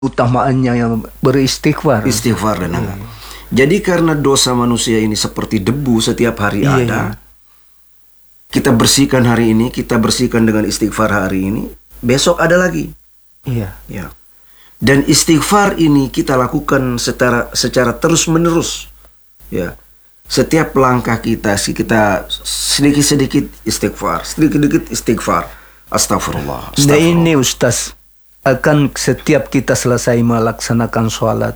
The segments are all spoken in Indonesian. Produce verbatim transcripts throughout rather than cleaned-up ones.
utamaannya yang beristighfar. Istighfar dan hmm. Jadi karena dosa manusia ini seperti debu setiap hari iya, ada. Iya. Kita bersihkan hari ini, kita bersihkan dengan istighfar hari ini, besok ada lagi. Iya. Ya. Dan istighfar ini kita lakukan secara secara terus-menerus. Ya. Setiap langkah kita, sih kita sedikit-sedikit istighfar, sedikit-sedikit istighfar. Astagfirullah. Nah ini Ustaz, akan setiap kita selesai melaksanakan sholat,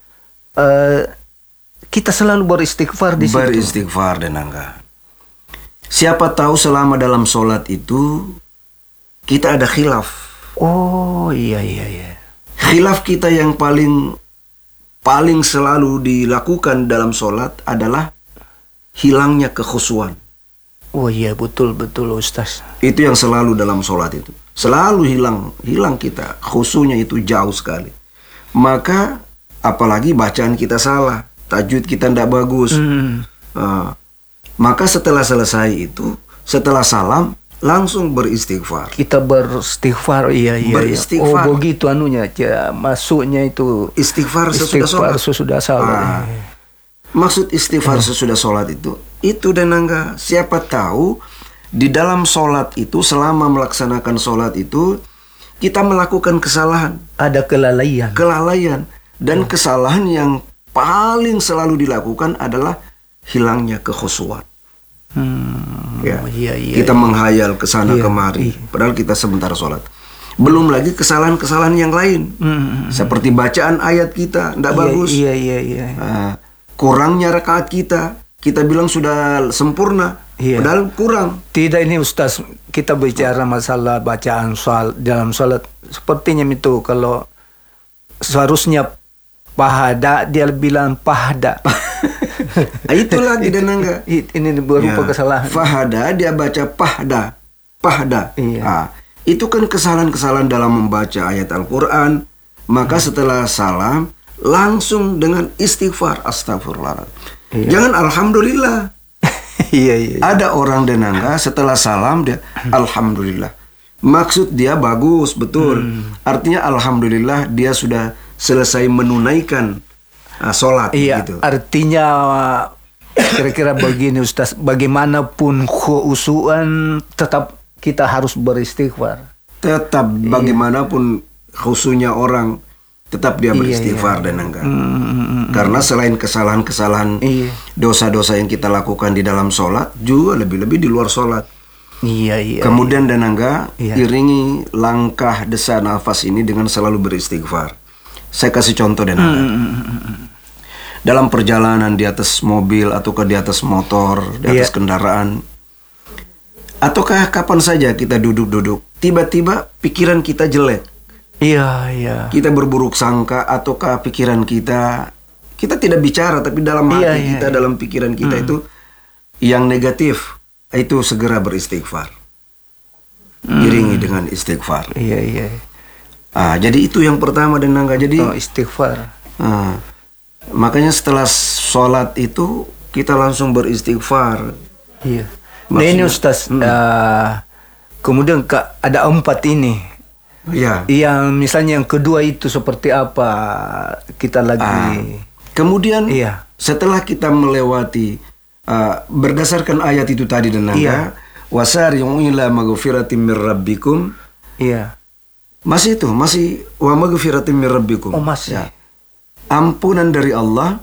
uh, kita selalu beristighfar di situ. Beristighfar dan angga. Siapa tahu selama dalam sholat itu kita ada khilaf. Oh iya iya iya. Khilaf kita yang paling paling selalu dilakukan dalam sholat adalah hilangnya kekhusyuan. Oh iya betul betul Ustaz. Itu yang selalu dalam sholat itu. Selalu hilang hilang kita. Khusyunya itu jauh sekali. Maka apalagi bacaan kita salah, tajwid kita tidak bagus. Hmm. Uh, Maka setelah selesai itu, setelah salam, langsung beristighfar. Kita beristighfar, iya iya. Beristighfar. Oh begitu anunya, ya, masuknya itu istighfar sesudah sholat. Sesudah sholat. Ah. Maksud istighfar eh. sesudah sholat itu, itu dan enggak. Siapa tahu di dalam sholat itu, selama melaksanakan sholat itu, kita melakukan kesalahan. Ada kelalaian. Kelalaian. Dan oh. kesalahan yang paling selalu dilakukan adalah hilangnya kekhusyuan. Hmm, ya. iya, iya, kita iya. menghayal ke sana iya, kemari, iya. padahal kita sebentar sholat. Belum lagi kesalahan-kesalahan yang lain, hmm. seperti bacaan ayat kita tidak iya, bagus, iya, iya, iya. Nah, kurangnya rakaat kita, kita bilang sudah sempurna, iya. padahal kurang. Tidak, ini Ustaz, kita bicara masalah bacaan soal dalam sholat. Sepertinya itu kalau seharusnya pahada, dia bilang pahda. Itu lagi dan enggak. Ini berupa ya. Kesalahan. Fahada dia baca pahda, pahda. Iya. Nah, itu kan kesalahan-kesalahan dalam membaca ayat Al-Quran. Maka hmm. setelah salam langsung dengan istighfar, astagfirullah. Iya. Jangan alhamdulillah. iya, iya, iya. Ada orang dan enggak setelah salam dia alhamdulillah. Maksud dia bagus, betul. Hmm. Artinya alhamdulillah dia sudah selesai menunaikan Nah, sholat iya, gitu. Artinya kira-kira begini Ustaz, bagaimanapun khusyuan tetap kita harus beristighfar. Tetap iya. bagaimanapun khusyunya orang, tetap dia beristighfar iya, iya. dan enggak. Mm, mm, mm, Karena selain kesalahan-kesalahan iya. dosa-dosa yang kita lakukan di dalam sholat, juga lebih-lebih di luar sholat. Iya, iya. Kemudian iya. dan enggak iya. iringi langkah desa nafas ini dengan selalu beristighfar. Saya kasih contoh dan enggak. Mm, mm, mm. Dalam perjalanan di atas mobil ataukah di atas motor, di atas yeah. kendaraan, ataukah kapan saja kita duduk-duduk, tiba-tiba pikiran kita jelek. Iya, yeah, iya. Yeah. Kita berburuk sangka ataukah pikiran kita, kita tidak bicara tapi dalam hati yeah, kita, yeah, dalam pikiran kita mm. itu yang negatif, itu segera beristighfar. Mm. Iringi dengan istighfar. Iya, yeah, iya. Yeah. Ah, jadi itu yang pertama dan enggak jadi oh, istighfar. Ah, makanya setelah sholat itu kita langsung beristighfar. Iya. Nah ini Ustaz, hmm. uh, kemudian ada empat ini. Iya. Yang misalnya yang kedua itu seperti apa kita lagi. Ah, kemudian iya. setelah kita melewati uh, berdasarkan ayat itu tadi dan naga, iya. wasari'u ila maghfiratin mir rabbikum. Iya. Masih itu, masih wa maghfiratin mir rabbikum. Oh masih. Ya. Ampunan dari Allah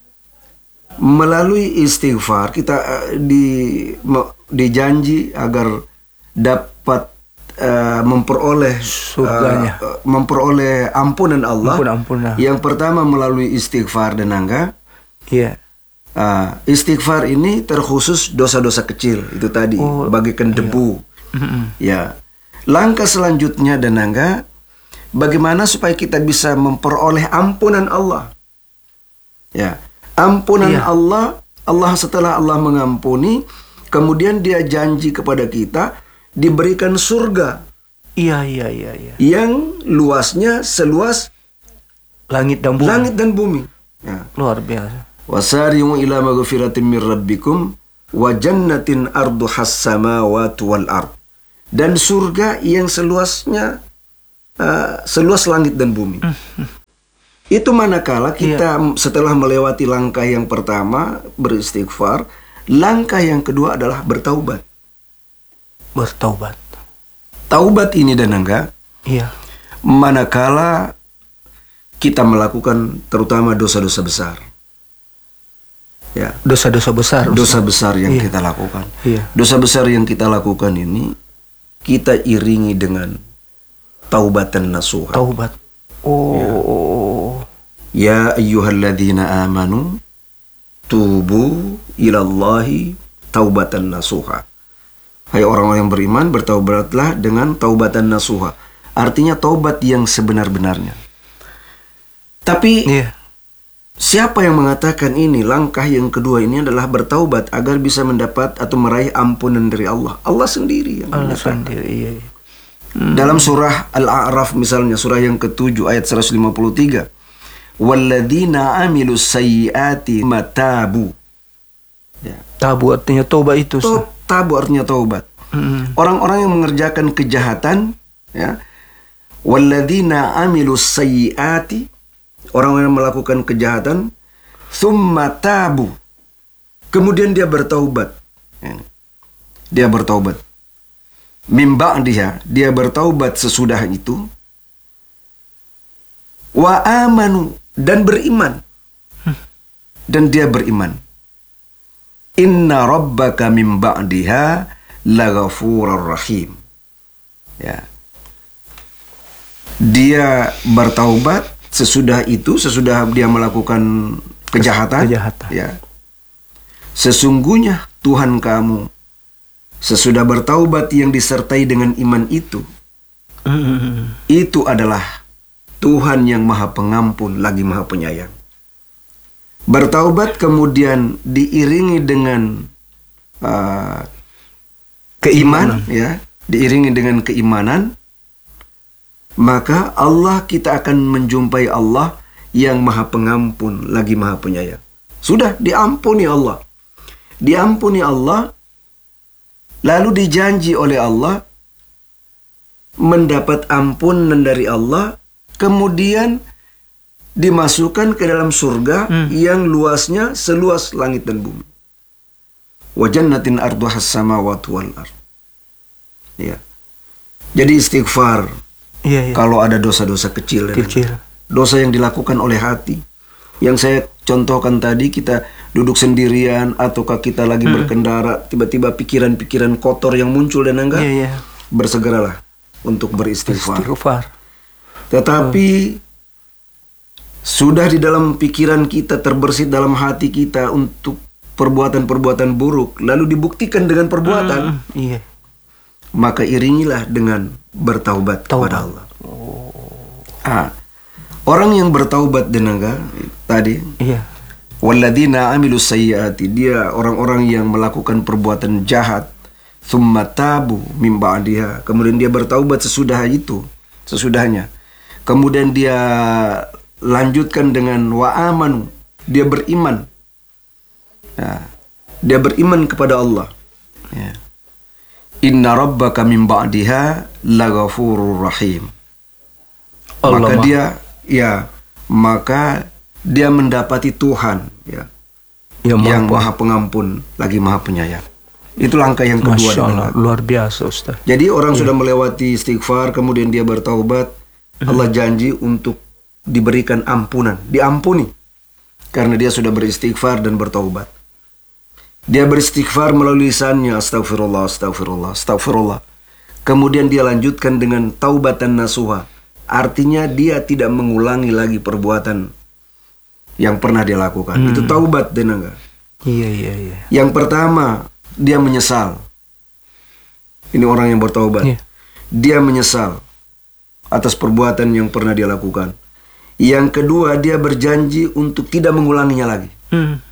melalui istighfar kita uh, di me, dijanji agar dapat uh, memperoleh surganya, uh, memperoleh ampunan Allah. Ampun, ampun, yang pertama melalui istighfar dan angga. Iya. Uh, istighfar ini terkhusus dosa-dosa kecil itu tadi, oh, bagaikan debu. Iya. Ya. Langkah selanjutnya dan angga, bagaimana supaya kita bisa memperoleh ampunan Allah? Ya, ampunan iya. Allah, Allah setelah Allah mengampuni, kemudian Dia janji kepada kita diberikan surga. Iya, iya, iya, iya. Yang luasnya seluas langit dan bumi. Langit dan bumi. Ya. Luar biasa. Wasari'u ila maghfiratin mir rabbikum wa jannatin arduhas samawati wal ard. Dan surga yang seluasnya uh, seluas langit dan bumi. Itu manakala kita yeah. setelah melewati langkah yang pertama beristighfar, langkah yang kedua adalah bertaubat. Bertaubat. Taubat ini dan enggak? Iya. Manakala kita melakukan terutama dosa-dosa besar. Ya, dosa-dosa besar. Dosa besar yang iya. kita lakukan. Iya. Dosa besar yang kita lakukan ini kita iringi dengan taubatan nasuha. Taubat. Oh. Ya ayyuhalladzina amanu tubu ilallahi taubatan nasuha. Hai orang-orang yang beriman, bertaubatlah dengan taubatan nasuha. Artinya taubat yang sebenar-benarnya. Tapi yeah. siapa yang mengatakan ini langkah yang kedua ini adalah bertaubat agar bisa mendapat atau meraih ampunan dari Allah? Allah sendiri yang Allah menyatakan. sendiri, iya. Hmm. Dalam surah Al-A'raf misalnya, surah yang ketujuh ayat seratus lima puluh tiga. Walladzina amilus sayyiati matabu. Ya. Tabu artinya taubat itu. To, tabu artinya taubat. Hmm. Orang-orang yang mengerjakan kejahatan, ya. Walladzina amilus sayyiati, orang yang melakukan kejahatan, thumma tabu, kemudian dia bertaubat. Ya. Dia bertaubat. Mimba dia, dia bertaubat sesudah itu. Wa amanu, dan beriman. Dan dia beriman. Inna rabbaka min ba'diha laghafurur rahim. Ya. Dia bertaubat sesudah itu, sesudah dia melakukan kejahatan. Kejahatan. Ya. Sesungguhnya Tuhan kamu sesudah bertaubat yang disertai dengan iman itu, mm. itu adalah Tuhan yang maha pengampun lagi maha penyayang. Bertaubat kemudian diiringi dengan uh, keimanan, ya, diiringi dengan keimanan, maka Allah kita akan menjumpai Allah yang maha pengampun lagi maha penyayang. Sudah diampuni Allah, diampuni Allah, lalu dijanji oleh Allah mendapat ampunan dari Allah, kemudian dimasukkan ke dalam surga hmm. yang luasnya seluas langit dan bumi. Wa jannatin arduhas samawati wal ard. Ya. Jadi istighfar. Iya, iya. Kalau ada dosa-dosa kecil, kecil. dosa yang dilakukan oleh hati, yang saya contohkan tadi, kita duduk sendirian ataukah kita lagi hmm. berkendara, tiba-tiba pikiran-pikiran kotor yang muncul dan enggak, iya, iya. bersegeralah untuk beristighfar. Istighfar. Tetapi hmm. sudah di dalam pikiran kita, terbersit dalam hati kita untuk perbuatan-perbuatan buruk, lalu dibuktikan dengan perbuatan, hmm. iya. maka iringilah dengan bertaubat Taubat. kepada Allah. Oh. Ah, orang yang bertaubat denaga tadi, iya. walladzina amilus sayyiati, dia orang-orang yang melakukan perbuatan jahat, tsumma tabu mim ba'diha, kemudian dia bertaubat sesudah itu, sesudahnya. Kemudian dia lanjutkan dengan wa amanu, dia beriman. Ya, dia beriman kepada Allah. Ya. Inna rabbaka min ba'diha laghafurur rahim. Allah maka dia ya maka dia mendapati Tuhan ya, ya yang maha pengampun lagi maha penyayang. Itu langkah yang kedua. Masya Allah, luar biasa Ustaz. Jadi orang ya. sudah melewati istighfar, kemudian dia bertaubat, hmm. Allah janji untuk diberikan ampunan, diampuni karena dia sudah beristighfar dan bertaubat. Dia beristighfar melalui lisannya, astagfirullah, astagfirullah, astagfirullah. Kemudian dia lanjutkan dengan taubatan nasuha. Artinya dia tidak mengulangi lagi perbuatan yang pernah dia lakukan. Hmm. Itu taubat, denaga. Iya, iya, iya. Yang pertama, dia menyesal. Ini orang yang bertaubat. Iya. Dia menyesal atas perbuatan yang pernah dia lakukan. Yang kedua, dia berjanji untuk tidak mengulanginya lagi. Hmm.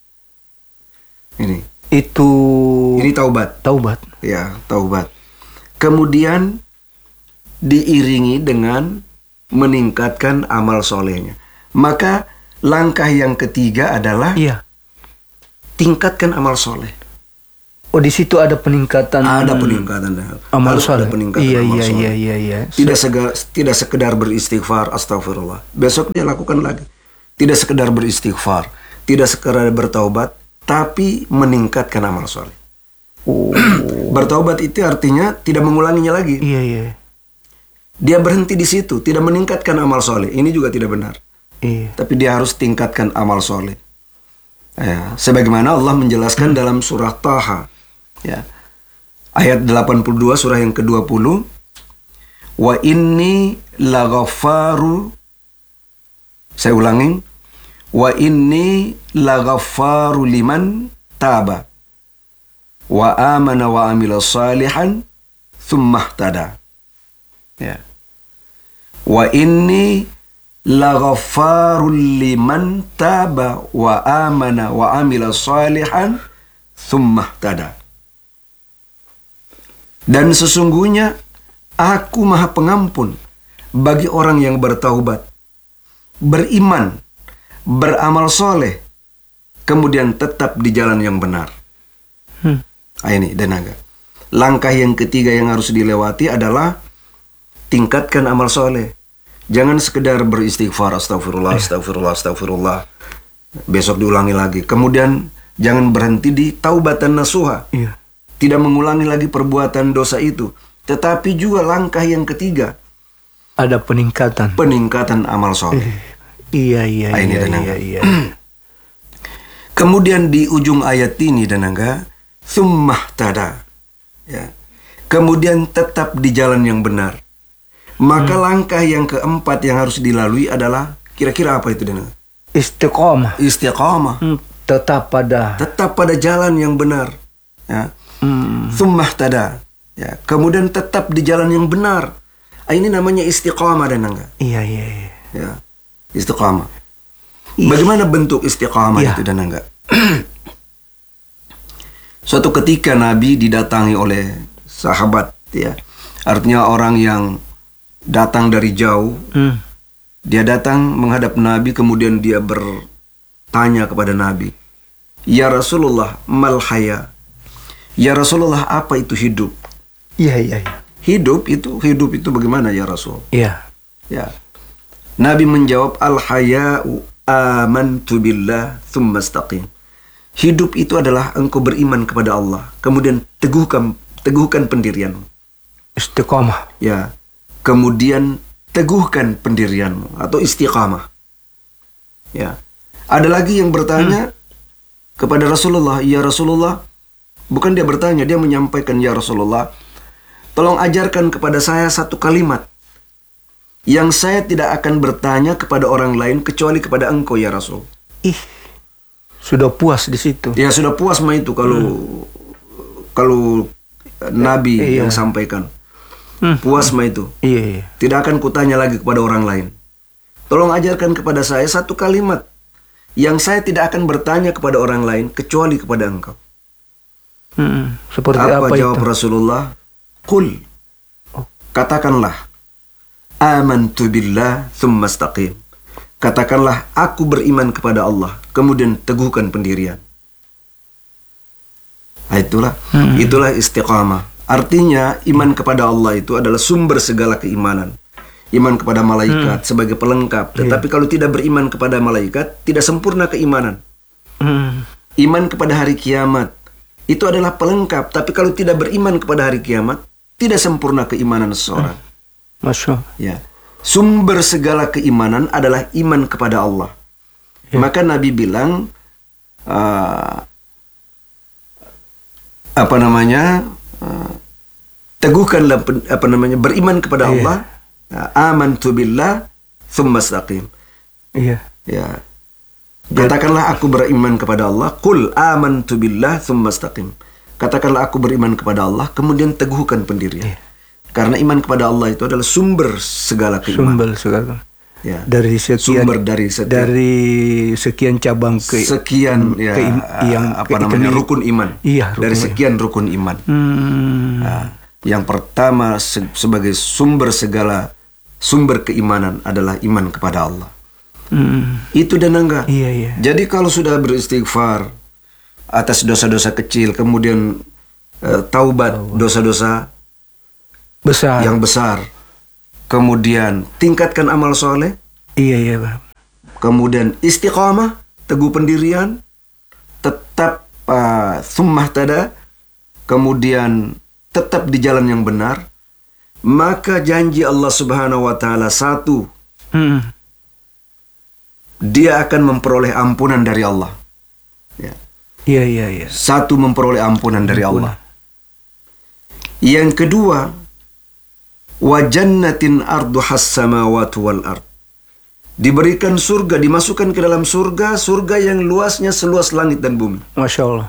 Ini. Itu. Ini taubat. Taubat. Ya, taubat. Kemudian diiringi dengan meningkatkan amal solehnya. Maka langkah yang ketiga adalah iya. tingkatkan amal soleh. Oh, di situ ada peningkatan. Ada peningkatan. Amal Harus ada soleh. peningkatan Iya, amal iya, soleh. iya, iya, iya. Tidak segar, tidak sekedar beristighfar, astagfirullah. Besok dia lakukan lagi. Tidak sekedar beristighfar, tidak sekedar bertaubat, tapi meningkatkan amal soleh. Oh. Bertaubat itu artinya tidak mengulanginya lagi. Iya, iya. Dia berhenti di situ, tidak meningkatkan amal soleh. Ini juga tidak benar. Iya. Tapi dia harus tingkatkan amal soleh. Ya, sebagaimana Allah menjelaskan dalam surah Taha. Ya. Ayat delapan puluh dua surah yang kedua puluh. Wa inni laghafaru. Saya ulangin. Wa inni laghafaru liman taba. Wa amana wa amila salihan. Thumma ihtada. Ya. Wa inni laghafaru liman taba wa amana wa amila salihan. Thumma ihtada. Dan sesungguhnya aku maha pengampun bagi orang yang bertaubat, beriman, beramal soleh, kemudian tetap di jalan yang benar. Hmm. Ah, ini tenaga. Langkah yang ketiga yang harus dilewati adalah tingkatkan amal soleh. Jangan sekedar beristighfar, astagfirullah, astagfirullah, astagfirullah. Besok diulangi lagi. Kemudian jangan berhenti di taubatan nasuha. Iya. Tidak mengulangi lagi perbuatan dosa itu. Tetapi juga langkah yang ketiga. Ada peningkatan. Peningkatan amal soleh. Iya, iya, Ah, ini iya, tenaga. iya, iya. Kemudian di ujung ayat ini tenaga. Thummah tada. Ya. Kemudian tetap di jalan yang benar. Maka hmm. langkah yang keempat yang harus dilalui adalah. Kira-kira apa itu tenaga? Istiqomah. Istiqamah. Hmm, tetap pada. Tetap pada jalan yang benar. Ya. Hmm. Thummah tada. Ya. Kemudian tetap di jalan yang benar. Ah, ini namanya istiqamah dan enggak? Iya, iya, iya. Ya. Istiqamah. Ih. Bagaimana bentuk istiqamah Ya. itu dan enggak? Suatu ketika Nabi didatangi oleh sahabat, ya. Artinya orang yang datang dari jauh. Hmm. Dia datang menghadap Nabi, kemudian dia bertanya kepada Nabi, "Ya Rasulullah, mal haya?" Ya Rasulullah, apa itu hidup? Iya, iya, iya. Hidup itu, hidup itu bagaimana ya Rasul? Iya. Ya. Nabi menjawab, al-haya'u amantu billah thumma istaqim. Hidup itu adalah engkau beriman kepada Allah, kemudian teguhkan teguhkan pendirianmu. Istiqomah. Ya. Kemudian teguhkan pendirianmu atau istiqamah. Ya. Ada lagi yang bertanya hmm. kepada Rasulullah, "Ya Rasulullah," bukan dia bertanya, dia menyampaikan, "Ya Rasulullah, tolong ajarkan kepada saya satu kalimat yang saya tidak akan bertanya kepada orang lain kecuali kepada engkau ya Rasul." Ih, sudah puas di situ. Ya sudah puas mah itu kalau hmm. kalau Nabi iya. yang sampaikan. Hmm. Puas mah itu. Iya, iya. Tidak akan kutanya lagi kepada orang lain. Tolong ajarkan kepada saya satu kalimat yang saya tidak akan bertanya kepada orang lain kecuali kepada engkau. Hmm. Seperti apa, apa jawab itu? Rasulullah? Qul. Oh. Katakanlah, amantu billah thumma istaqim. Katakanlah, aku beriman kepada Allah, kemudian teguhkan pendirian. Nah, itulah, hmm. itulah istiqamah. Artinya iman kepada Allah itu adalah sumber segala keimanan. Iman kepada malaikat hmm. sebagai pelengkap. Tetapi yeah. kalau tidak beriman kepada malaikat, tidak sempurna keimanan. Hmm. Iman kepada hari kiamat itu adalah pelengkap. Tapi kalau tidak beriman kepada hari kiamat, tidak sempurna keimanan seseorang. Hmm. Masya. Ya. Sumber segala keimanan adalah iman kepada Allah. Ya. Maka Nabi bilang, uh, apa namanya, uh, teguhkanlah apa namanya beriman kepada ya. Allah. Uh, amantu billah, thumma istaqim. Iya. Ya. Katakanlah aku beriman kepada Allah. Qul amantu billah, thumma istaqim. Katakanlah aku beriman kepada Allah, kemudian teguhkan pendirian. Ya. Karena iman kepada Allah itu adalah sumber segala keimanan. Sumber segala. Ya. Dari sekian sumber dari setiap, dari sekian cabang ke sekian ya ke, yang apa ke, namanya rukun iman. Iya, rukun dari sekian rukun iman. Hmm. Nah, yang pertama se sebagai sumber segala sumber keimanan adalah iman kepada Allah. Hmm. Itu dan enggak. Iya, iya. Jadi kalau sudah beristighfar atas dosa-dosa kecil, kemudian uh, taubat dosa-dosa besar. yang besar. Kemudian tingkatkan amal soleh. Iya, iya, Pak. Kemudian istiqamah, teguh pendirian, tetap uh, summah tada, kemudian tetap di jalan yang benar, maka janji Allah Subhanahu wa taala satu, Hmm. dia akan memperoleh ampunan dari Allah. Ya. Iya, iya, iya. Satu, memperoleh ampunan dari Allah. Yang kedua, wa jannatin arduhas samawati wal ard. Diberikan surga, dimasukkan ke dalam surga, surga yang luasnya seluas langit dan bumi. Masya Allah.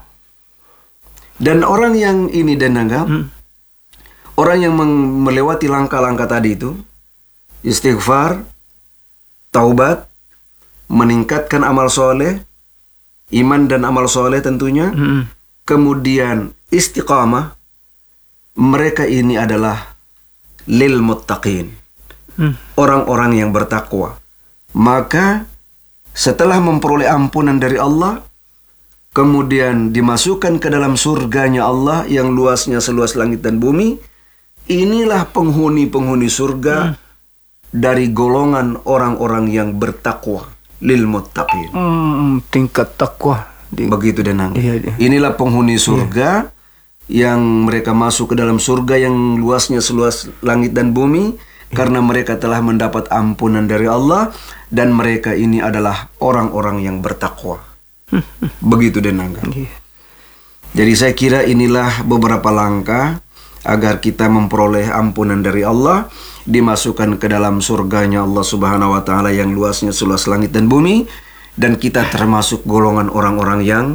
Dan orang yang ini dan anggap, hmm. orang yang melewati langkah-langkah tadi itu, istighfar, taubat, meningkatkan amal soleh, iman dan amal soleh tentunya, hmm. kemudian istiqamah, mereka ini adalah lil muttaqin, hmm. orang-orang yang bertakwa. Maka setelah memperoleh ampunan dari Allah, kemudian dimasukkan ke dalam surganya Allah yang luasnya seluas langit dan bumi, inilah penghuni-penghuni surga hmm. dari golongan orang-orang yang bertakwa, lil muttaqin. Hmm, tingkat takwa. Di... Begitu Denang. Iya, iya. Inilah penghuni surga iya. yang mereka masuk ke dalam surga yang luasnya seluas langit dan bumi, iya. karena mereka telah mendapat ampunan dari Allah, dan mereka ini adalah orang-orang yang bertakwa. Begitu Denang. Iya. Jadi saya kira inilah beberapa langkah agar kita memperoleh ampunan dari Allah, dimasukkan ke dalam surganya Allah Subhanahu wa taala yang luasnya seluas langit dan bumi, dan kita termasuk golongan orang-orang yang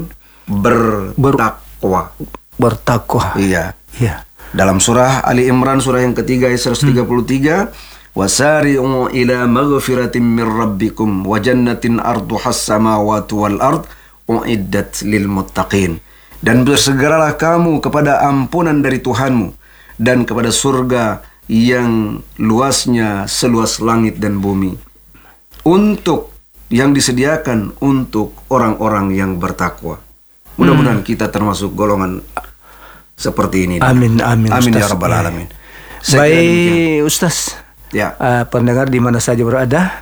bertakwa. Bertakwa. Iya. Iya. Dalam surah Ali Imran surah yang ketiga ayat seratus tiga puluh tiga, wasari'u ila maghfiratin min rabbikum wa jannatin arduhas samawati wal ard uiddat lil muttaqin. Dan bersegeralah kamu kepada ampunan dari Tuhanmu dan kepada surga yang luasnya seluas langit dan bumi, untuk yang disediakan untuk orang-orang yang bertakwa. Mudah-mudahan hmm. kita termasuk golongan seperti ini. Amin, amin. Amin Ustaz. Ya Rabbal Alamin. Baik Ustaz, ya. uh, pendengar di mana saja berada,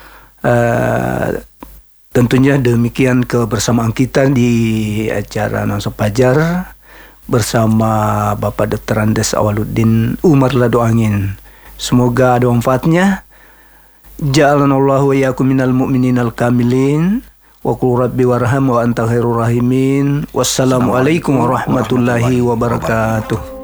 uh, tentunya demikian kebersamaan kita di acara Nuansa Fajar bersama Bapak Doktor Andes Awaluddin Umar Lado Angin. Semoga ada manfaatnya. Ja'alanallahu wa iyyakum minal mu'mininal kamilin. Wa qul rabbi warham wa anta khairur rahimin. Wassalamualaikum warahmatullahi wabarakatuh.